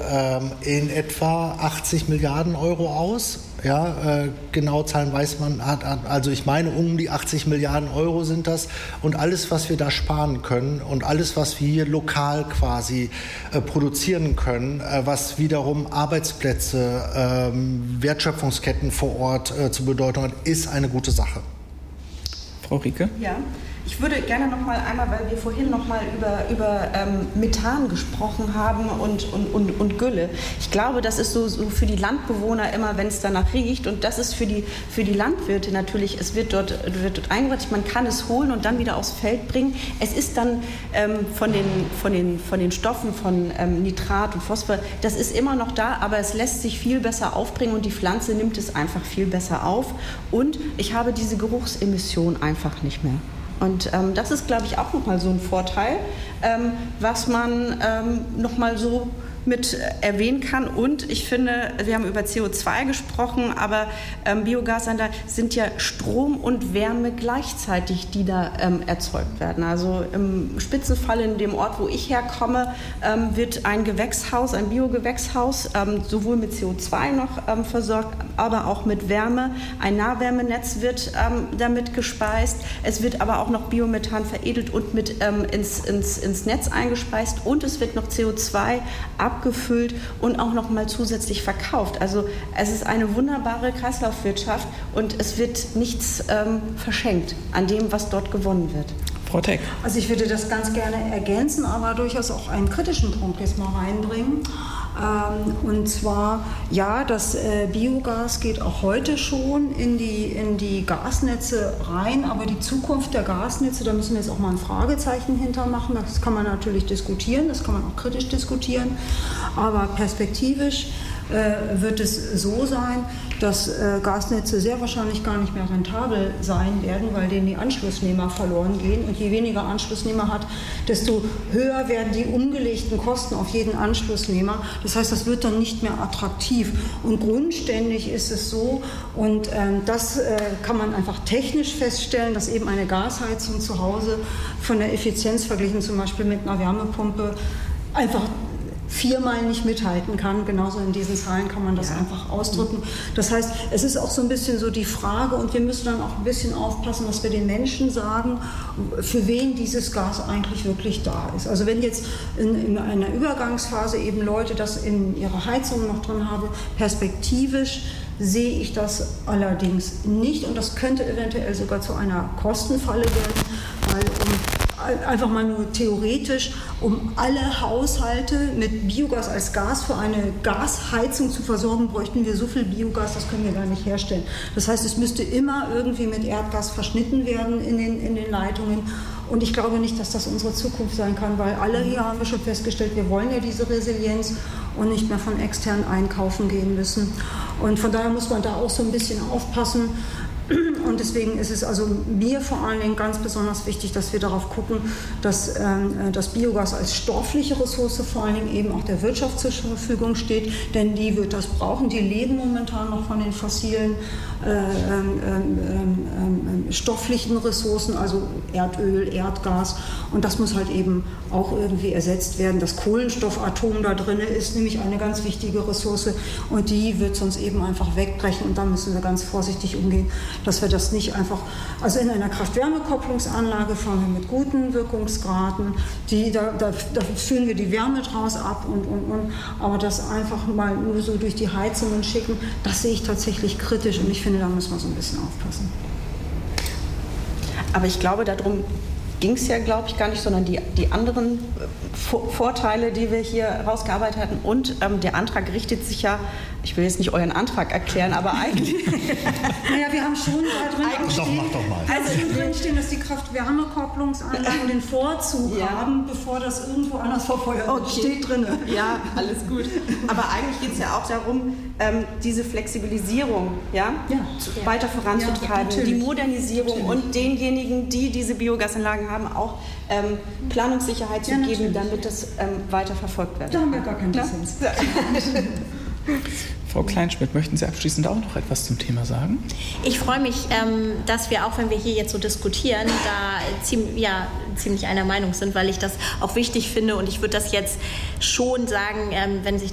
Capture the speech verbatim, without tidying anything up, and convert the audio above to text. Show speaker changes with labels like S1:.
S1: ähm, in etwa achtzig Milliarden Euro aus. Ja, äh, genaue Zahlen weiß man, hat, hat, also ich meine, um die achtzig Milliarden Euro sind das. Und alles, was wir da sparen können und alles, was wir hier lokal quasi äh, produzieren können, äh, was wiederum Arbeitsplätze, ähm, Wertschöpfungsketten vor Ort äh, zu Bedeutung hat, ist eine gute Sache.
S2: Frau Rieke?
S3: Ja. Ich würde gerne noch mal einmal, weil wir vorhin noch mal über, über ähm, Methan gesprochen haben und, und, und, und Gülle. Ich glaube, das ist so, so für die Landbewohner immer, wenn es danach riecht. Und das ist für die, für die Landwirte natürlich, es wird dort, wird dort eingebracht, man kann es holen und dann wieder aufs Feld bringen. Es ist dann ähm, von, den, von, den, von den Stoffen, von ähm, Nitrat und Phosphor, das ist immer noch da, aber es lässt sich viel besser aufbringen und die Pflanze nimmt es einfach viel besser auf. Und ich habe diese Geruchsemission einfach nicht mehr. Und ähm, das ist, glaube ich, auch nochmal so ein Vorteil, ähm, was man ähm, nochmal so mit erwähnen kann. Und ich finde, wir haben über C O zwei gesprochen, aber ähm, Biogasanlagen sind ja Strom und Wärme gleichzeitig, die da ähm, erzeugt werden. Also im Spitzenfall in dem Ort, wo ich herkomme, ähm, wird ein Gewächshaus, ein Biogewächshaus, ähm, sowohl mit C O zwei noch ähm, versorgt, aber auch mit Wärme. Ein Nahwärmenetz wird ähm, damit gespeist. Es wird aber auch noch Biomethan veredelt und mit ähm, ins, ins, ins Netz eingespeist. Und es wird noch C O zwei ab abgefüllt und auch noch mal zusätzlich verkauft. Also es ist eine wunderbare Kreislaufwirtschaft und es wird nichts ähm, verschenkt an dem, was dort gewonnen wird.
S2: Frau Teck.
S4: Also ich würde das ganz gerne ergänzen, aber durchaus auch einen kritischen Punkt jetzt mal reinbringen. Ähm, und zwar, ja, das äh, Biogas geht auch heute schon in die, in die Gasnetze rein, aber die Zukunft der Gasnetze, da müssen wir jetzt auch mal ein Fragezeichen hintermachen. Das kann man natürlich diskutieren, das kann man auch kritisch diskutieren, aber perspektivisch äh, wird es so sein, dass äh, Gasnetze sehr wahrscheinlich gar nicht mehr rentabel sein werden, weil denen die Anschlussnehmer verloren gehen. Und je weniger Anschlussnehmer hat, desto höher werden die umgelegten Kosten auf jeden Anschlussnehmer. Das heißt, das wird dann nicht mehr attraktiv. Und grundständig ist es so, und ähm, das äh, kann man einfach technisch feststellen, dass eben eine Gasheizung zu Hause von der Effizienz verglichen zum Beispiel mit einer Wärmepumpe einfach viermal nicht mithalten kann. Genauso in diesen Zahlen kann man das ja. einfach ausdrücken. Das heißt, es ist auch so ein bisschen so die Frage, und wir müssen dann auch ein bisschen aufpassen, dass wir den Menschen sagen, für wen dieses Gas eigentlich wirklich da ist. Also wenn jetzt in, in einer Übergangsphase eben Leute das in ihrer Heizung noch drin haben, perspektivisch sehe ich das allerdings nicht, und das könnte eventuell sogar zu einer Kostenfalle werden, weil um einfach mal nur theoretisch, um alle Haushalte mit Biogas als Gas für eine Gasheizung zu versorgen, bräuchten wir so viel Biogas, das können wir gar nicht herstellen. Das heißt, es müsste immer irgendwie mit Erdgas verschnitten werden in den, in den Leitungen. Und ich glaube nicht, dass das unsere Zukunft sein kann, weil alle hier haben wir schon festgestellt, wir wollen ja diese Resilienz und nicht mehr von extern einkaufen gehen müssen. Und von daher muss man da auch so ein bisschen aufpassen. Und deswegen ist es also mir vor allen Dingen ganz besonders wichtig, dass wir darauf gucken, dass ähm, das Biogas als stoffliche Ressource vor allen Dingen eben auch der Wirtschaft zur Verfügung steht, denn die wird das brauchen. Die leben momentan noch von den fossilen äh, ähm, ähm, ähm, stofflichen Ressourcen, also Erdöl, Erdgas, und das muss halt eben auch irgendwie ersetzt werden. Das Kohlenstoffatom da drin ist nämlich eine ganz wichtige Ressource und die wird sonst eben einfach wegbrechen, und da müssen wir ganz vorsichtig umgehen, dass wir das nicht einfach, also in einer Kraft-Wärme-Kopplungsanlage fahren wir mit guten Wirkungsgraden, die, da, da, da führen wir die Wärme draus ab und, und, und, aber das einfach mal nur so durch die Heizungen schicken, das sehe ich tatsächlich kritisch, und ich finde, da müssen wir so ein bisschen aufpassen.
S3: Aber ich glaube, darum ging es ja, glaube ich, gar nicht, sondern die, die anderen Vorteile, die wir hier rausgearbeitet hatten. Und ähm, der Antrag richtet sich ja, ich will jetzt nicht euren Antrag erklären, aber eigentlich...
S4: naja, wir haben schon da drin auch
S1: doch,
S4: stehen,
S1: mach doch mal.
S4: Also drin stehen, dass die Kraft-Wärme-Kopplungsanlagen den Vorzug ja. haben, bevor das irgendwo anders verfeuert wird.
S3: Okay.
S4: Steht drin.
S3: Ja, alles gut. Aber eigentlich geht es ja auch darum, ähm, diese Flexibilisierung ja,
S4: ja.
S3: Zu, weiter voranzutreiben, ja, die Modernisierung natürlich. Und denjenigen, die diese Biogasanlagen haben, auch ähm, Planungssicherheit zu ja, geben, damit das ähm, weiter verfolgt wird.
S4: Da haben wir gar keinen Dissens.
S2: Frau Kleinschmidt, möchten Sie abschließend auch noch etwas zum Thema sagen?
S5: Ich freue mich, ähm, dass wir, auch wenn wir hier jetzt so diskutieren, da ziemlich, ja, ziemlich einer Meinung sind, weil ich das auch wichtig finde, und ich würde das jetzt schon sagen, ähm, wenn sich